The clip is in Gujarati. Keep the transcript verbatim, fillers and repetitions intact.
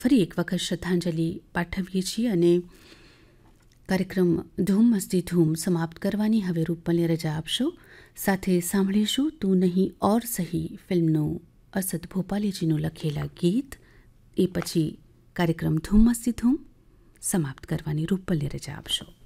ફરી એક વખત શ્રદ્ધાંજલિ પાઠવીએ છીએ અને કાર્યક્રમ ધૂમ મસ્તી ધૂમ સમાપ્ત કરવાની હવે રૂપલને રજા આપશો. સાથે સાંભળીશું તું નહીં ઓર સહી ફિલ્મનું અસદ ભોપાલીજીનું લખેલા ગીત. એ પછી કાર્યક્રમ ધૂમ મસ્તી ધૂમ સમાપ્ત કરવાની રૂપલને રજા આપશો.